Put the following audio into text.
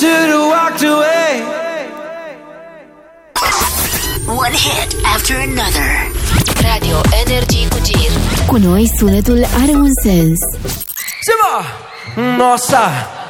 should've walked away. One hit after another. Radio Energy cu Gir. Cu noi sunetul are un sens. Siema! Nossa!